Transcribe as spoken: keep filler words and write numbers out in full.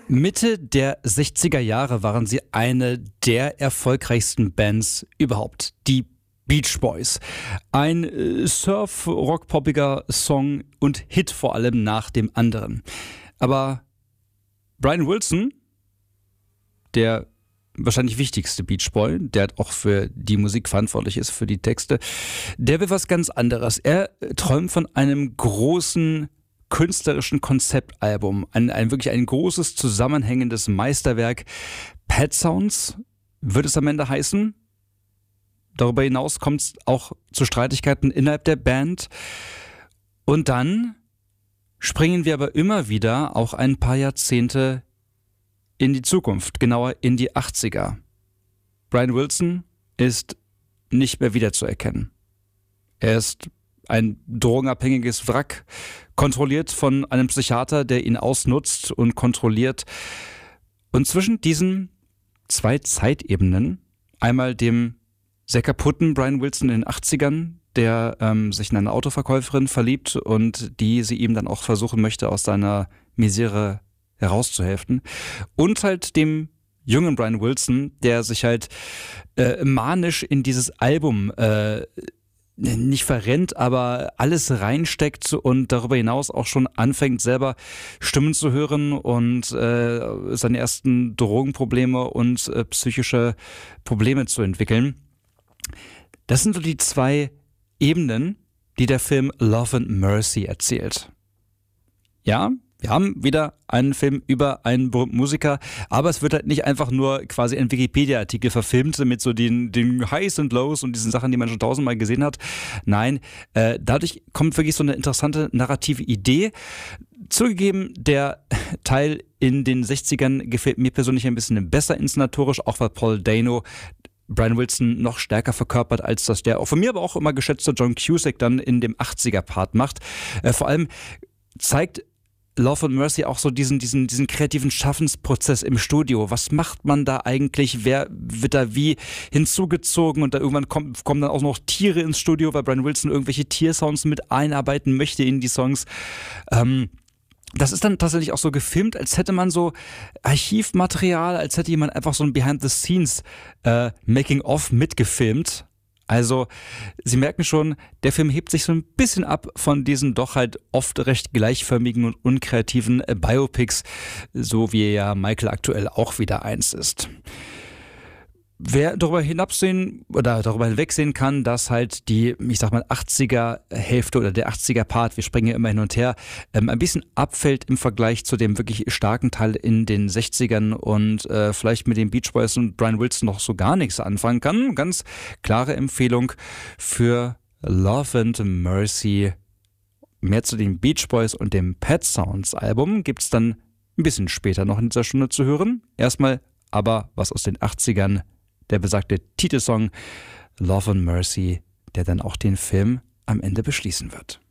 Mitte der sechziger Jahre waren sie eine der erfolgreichsten Bands überhaupt, die Beach Boys. Ein äh, Surf-Rock-poppiger Song und Hit vor allem nach dem anderen. Aber Brian Wilson, der wahrscheinlich wichtigste Beach Boy, der auch für die Musik verantwortlich ist, für die Texte, der will was ganz anderes. Er träumt von einem großen künstlerischen Konzeptalbum, ein, ein wirklich ein großes, zusammenhängendes Meisterwerk. Pet Sounds wird es am Ende heißen. Darüber hinaus kommt es auch zu Streitigkeiten innerhalb der Band. Und dann springen wir aber immer wieder auch ein paar Jahrzehnte in die Zukunft, genauer in die achtziger. Brian Wilson ist nicht mehr wiederzuerkennen. Er ist ein drogenabhängiges Wrack, kontrolliert von einem Psychiater, der ihn ausnutzt und kontrolliert. Und zwischen diesen zwei Zeitebenen, einmal dem sehr kaputten Brian Wilson in den achtzigern, der ähm, sich in eine Autoverkäuferin verliebt und die sie ihm dann auch versuchen möchte, aus seiner Misere herauszuhelfen, und halt dem jungen Brian Wilson, der sich halt äh, manisch in dieses Album äh, nicht verrennt, aber alles reinsteckt und darüber hinaus auch schon anfängt, selber Stimmen zu hören und äh, seine ersten Drogenprobleme und äh, psychische Probleme zu entwickeln. Das sind so die zwei Ebenen, die der Film Love and Mercy erzählt. Ja, wir haben wieder einen Film über einen berühmten Musiker, aber es wird halt nicht einfach nur quasi ein Wikipedia-Artikel verfilmt mit so den, den Highs und Lows und diesen Sachen, die man schon tausendmal gesehen hat. Nein, äh, dadurch kommt wirklich so eine interessante narrative Idee. Zugegeben, der Teil in den sechzigern gefällt mir persönlich ein bisschen besser inszenatorisch, auch weil Paul Dano Brian Wilson noch stärker verkörpert, als das der auch von mir aber auch immer geschätzte John Cusack dann in dem achtziger-Part macht. Äh, vor allem zeigt Love and Mercy auch so diesen, diesen, diesen kreativen Schaffensprozess im Studio. Was macht man da eigentlich? Wer wird da wie hinzugezogen? Und da irgendwann kommt, kommen dann auch noch Tiere ins Studio, weil Brian Wilson irgendwelche Tiersounds mit einarbeiten möchte in die Songs. Ähm, das ist dann tatsächlich auch so gefilmt, als hätte man so Archivmaterial, als hätte jemand einfach so ein Behind-the-Scenes äh, Making-of mitgefilmt. Also, Sie merken schon, der Film hebt sich so ein bisschen ab von diesen doch halt oft recht gleichförmigen und unkreativen äh, Biopics, so wie ja Michael aktuell auch wieder eins ist. Wer darüber hinabsehen oder darüber hinwegsehen kann, dass halt die, ich sag mal, achtziger-Hälfte oder der achtziger-Part, wir springen ja immer hin und her, ähm, ein bisschen abfällt im Vergleich zu dem wirklich starken Teil in den sechzigern und äh, vielleicht mit den Beach Boys und Brian Wilson noch so gar nichts anfangen kann. Ganz klare Empfehlung für Love and Mercy. Mehr zu den Beach Boys und dem Pet Sounds Album gibt's dann ein bisschen später noch in dieser Stunde zu hören. Erstmal aber was aus den achtzigern. Der besagte Titelsong Love and Mercy, der dann auch den Film am Ende beschließen wird.